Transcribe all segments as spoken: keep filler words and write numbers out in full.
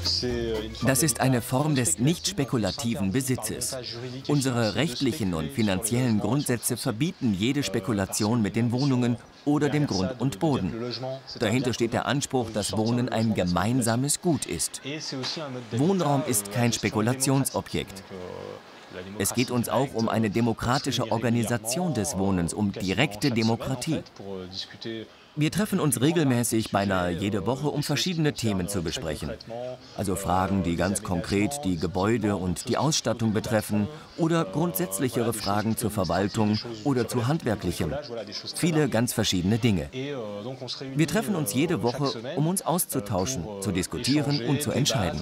Das ist eine Form des nicht spekulativen Besitzes. Unsere rechtlichen und finanziellen Grundsätze verbieten jede Spekulation mit den Wohnungen oder dem Grund und Boden. Dahinter steht der Anspruch, dass Wohnen ein gemeinsames Gut ist. Wohnraum ist kein Spekulationsobjekt. Es geht uns auch um eine demokratische Organisation des Wohnens, um direkte Demokratie. Wir treffen uns regelmäßig, beinahe jede Woche, um verschiedene Themen zu besprechen. Also Fragen, die ganz konkret die Gebäude und die Ausstattung betreffen oder grundsätzlichere Fragen zur Verwaltung oder zu Handwerklichem. Viele ganz verschiedene Dinge. Wir treffen uns jede Woche, um uns auszutauschen, zu diskutieren und zu entscheiden.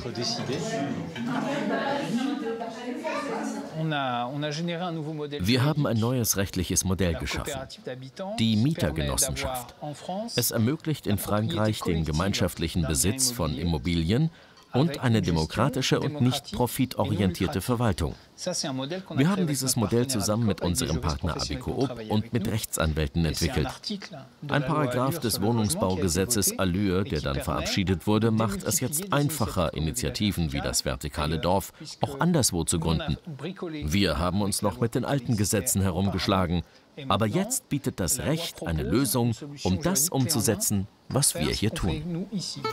Wir haben ein neues rechtliches Modell geschaffen, die Mietergenossenschaft. Es ermöglicht in Frankreich den gemeinschaftlichen Besitz von Immobilien und eine demokratische und nicht profitorientierte Verwaltung. Wir haben dieses Modell zusammen mit unserem Partner Abicoop und mit Rechtsanwälten entwickelt. Ein Paragraph des Wohnungsbaugesetzes Allure, der dann verabschiedet wurde, macht es jetzt einfacher, Initiativen wie das Vertikale Dorf auch anderswo zu gründen. Wir haben uns noch mit den alten Gesetzen herumgeschlagen, aber jetzt bietet das Recht eine Lösung, um das umzusetzen, was wir hier tun.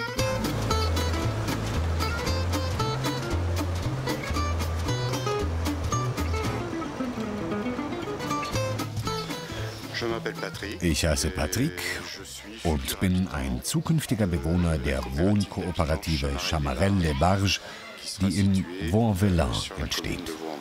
Ich heiße Patrick und bin ein zukünftiger Bewohner der Wohnkooperative Chamarel-les-Barges, die in Vaux-en-Velin entsteht.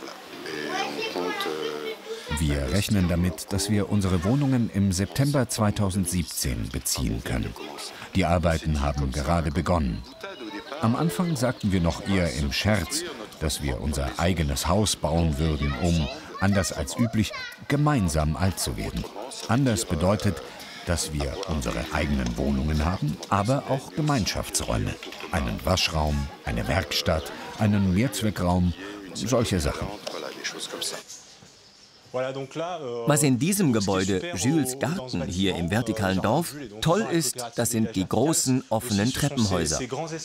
Wir rechnen damit, dass wir unsere Wohnungen im September zweitausendsiebzehn beziehen können. Die Arbeiten haben gerade begonnen. Am Anfang sagten wir noch eher im Scherz, dass wir unser eigenes Haus bauen würden, um, anders als üblich, gemeinsam alt zu werden. Anders bedeutet, dass wir unsere eigenen Wohnungen haben, aber auch Gemeinschaftsräume. Einen Waschraum, eine Werkstatt, einen Mehrzweckraum, solche Sachen. Was in diesem Gebäude, Jules Garten, hier im Vertikalen Dorf, toll ist, das sind die großen, offenen Treppenhäuser.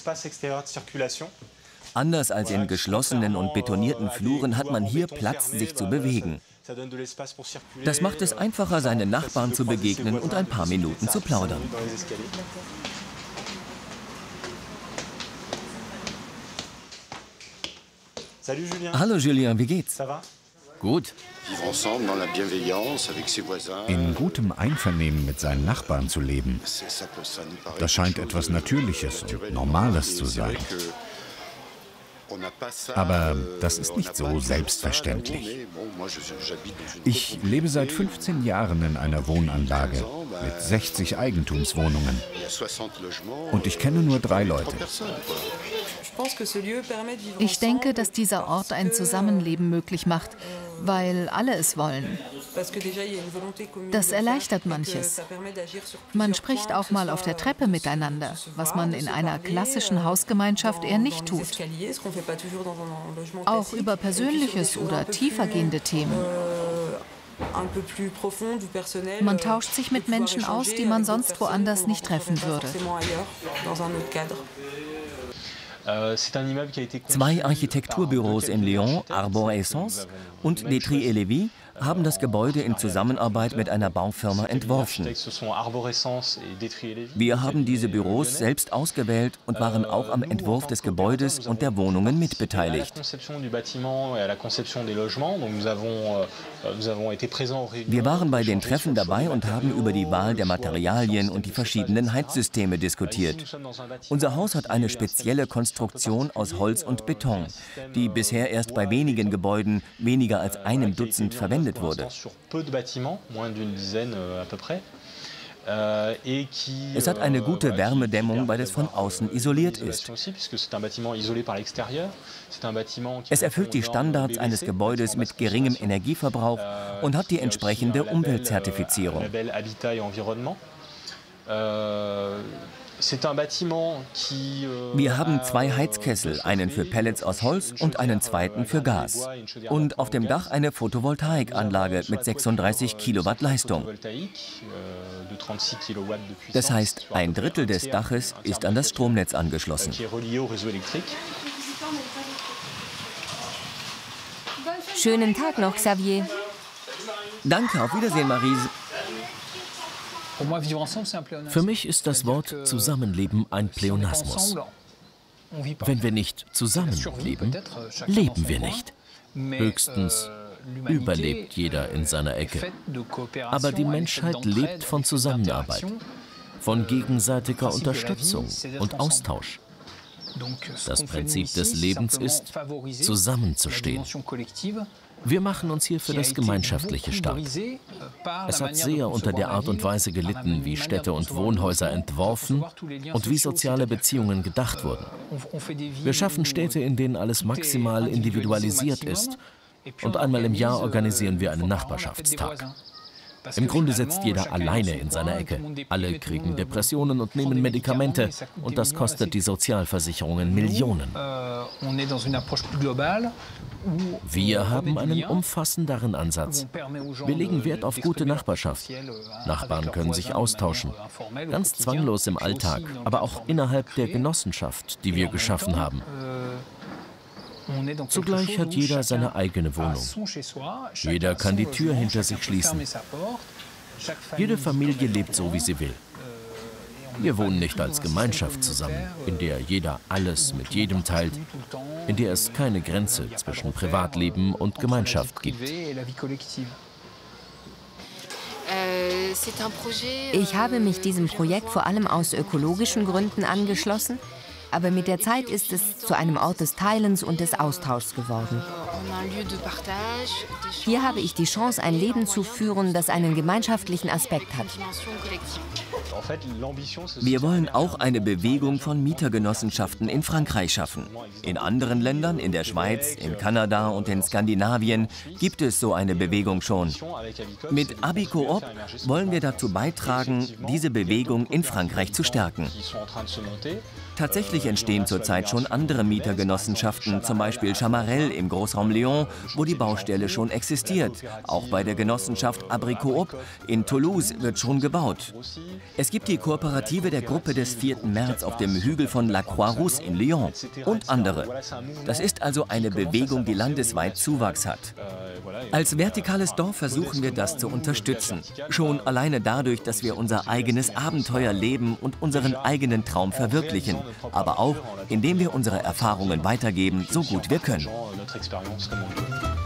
Anders als in geschlossenen und betonierten Fluren hat man hier Platz, sich zu bewegen. Das macht es einfacher, seinen Nachbarn zu begegnen und ein paar Minuten zu plaudern. Hallo Julien, wie geht's? Gut. In gutem Einvernehmen mit seinen Nachbarn zu leben, das scheint etwas Natürliches und Normales zu sein. Aber das ist nicht so selbstverständlich. Ich lebe seit fünfzehn Jahren in einer Wohnanlage mit sechzig Eigentumswohnungen. Und ich kenne nur drei Leute. Ich denke, dass dieser Ort ein Zusammenleben möglich macht, weil alle es wollen. Das erleichtert manches. Man spricht auch mal auf der Treppe miteinander, was man in einer klassischen Hausgemeinschaft eher nicht tut. Auch über Persönliches oder tiefergehende Themen. Man tauscht sich mit Menschen aus, die man sonst woanders nicht treffen würde. Zwei Architekturbüros in Lyon, Arbor Essence und Detry et Lévy, haben das Gebäude in Zusammenarbeit mit einer Baufirma entworfen. Wir haben diese Büros selbst ausgewählt und waren auch am Entwurf des Gebäudes und der Wohnungen mitbeteiligt. Wir waren bei den Treffen dabei und haben über die Wahl der Materialien und die verschiedenen Heizsysteme diskutiert. Unser Haus hat eine spezielle Konstruktion aus Holz und Beton, die bisher erst bei wenigen Gebäuden, weniger als einem Dutzend, verwendet wurde. Es hat eine gute Wärmedämmung, weil es von außen isoliert ist. Es erfüllt die Standards eines Gebäudes mit geringem Energieverbrauch und hat die entsprechende Umweltzertifizierung. Wir haben zwei Heizkessel, einen für Pellets aus Holz und einen zweiten für Gas. Und auf dem Dach eine Photovoltaikanlage mit sechsunddreißig Kilowatt Leistung. Das heißt, ein Drittel des Daches ist an das Stromnetz angeschlossen. Schönen Tag noch, Xavier. Danke, auf Wiedersehen, Maryse. Für mich ist das Wort Zusammenleben ein Pleonasmus. Wenn wir nicht zusammenleben, leben wir nicht. Höchstens überlebt jeder in seiner Ecke. Aber die Menschheit lebt von Zusammenarbeit, von gegenseitiger Unterstützung und Austausch. Das Prinzip des Lebens ist, zusammenzustehen. Wir machen uns hier für das Gemeinschaftliche stark. Es hat sehr unter der Art und Weise gelitten, wie Städte und Wohnhäuser entworfen und wie soziale Beziehungen gedacht wurden. Wir schaffen Städte, in denen alles maximal individualisiert ist. Und einmal im Jahr organisieren wir einen Nachbarschaftstag. Im Grunde sitzt jeder alleine in seiner Ecke. Alle kriegen Depressionen und nehmen Medikamente. Und das kostet die Sozialversicherungen Millionen. Wir haben einen umfassenderen Ansatz. Wir legen Wert auf gute Nachbarschaft. Nachbarn können sich austauschen. Ganz zwanglos im Alltag, aber auch innerhalb der Genossenschaft, die wir geschaffen haben. Zugleich hat jeder seine eigene Wohnung. Jeder kann die Tür hinter sich schließen. Jede Familie lebt so, wie sie will. Wir wohnen nicht als Gemeinschaft zusammen, in der jeder alles mit jedem teilt, in der es keine Grenze zwischen Privatleben und Gemeinschaft gibt. Ich habe mich diesem Projekt vor allem aus ökologischen Gründen angeschlossen. Aber mit der Zeit ist es zu einem Ort des Teilens und des Austauschs geworden. Hier habe ich die Chance, ein Leben zu führen, das einen gemeinschaftlichen Aspekt hat. Wir wollen auch eine Bewegung von Mietergenossenschaften in Frankreich schaffen. In anderen Ländern, in der Schweiz, in Kanada und in Skandinavien gibt es so eine Bewegung schon. Mit Abicoop wollen wir dazu beitragen, diese Bewegung in Frankreich zu stärken. Tatsächlich entstehen zurzeit schon andere Mietergenossenschaften, zum Beispiel Chamarel im Großraum Lyon, wo die Baustelle schon existiert. Auch bei der Genossenschaft Abricoop in Toulouse wird schon gebaut. Es gibt die Kooperative der Gruppe des vierten März auf dem Hügel von La Croix-Rousse in Lyon und andere. Das ist also eine Bewegung, die landesweit Zuwachs hat. Als vertikales Dorf versuchen wir das zu unterstützen. Schon alleine dadurch, dass wir unser eigenes Abenteuer leben und unseren eigenen Traum verwirklichen. Aber auch, indem wir unsere Erfahrungen weitergeben, so gut wir können.